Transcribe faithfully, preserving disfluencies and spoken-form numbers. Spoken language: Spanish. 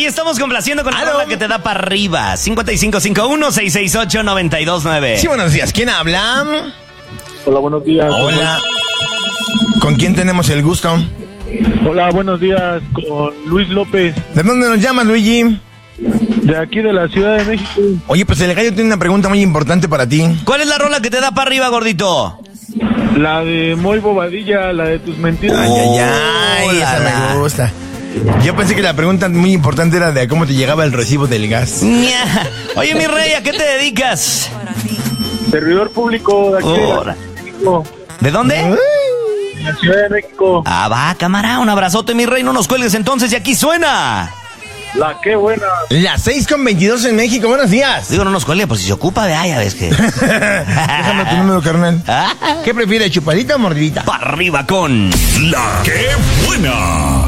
Oye, estamos complaciendo con la rola que te da para arriba. cinco cinco cinco uno, seis seis ocho, nueve dos nueve. Sí, buenos días. ¿Quién habla? Hola, buenos días. Hola. ¿Con quién tenemos el gusto? Hola, buenos días. Con Luis López. ¿De dónde nos llamas, Luigi? De aquí de la Ciudad de México. Oye, pues el gallo tiene una pregunta muy importante para ti. ¿Cuál es la rola que te da para arriba, gordito? La de Moy Bobadilla, la de tus mentiras. Ay, ay, ay, Oh, esa la, la. me gusta. Yo pensé que la pregunta muy importante era de cómo te llegaba el recibo del gas. Ña. Oye, mi rey, ¿a qué te dedicas? Servidor público de aquí de la Ora. Ciudad de México. ¿De dónde? De la Ciudad de México. Ah, va, cámara, un abrazote, mi rey, no nos cuelgues entonces y aquí suena. La qué buena. Las seis con veintidós en México, buenos días. Digo, no nos cuelgues, pues si se ocupa de allá, ves que... Déjame tu número, carnal. Ah, ¿Qué prefieres, chupadita o mordidita? para arriba con... La que buena.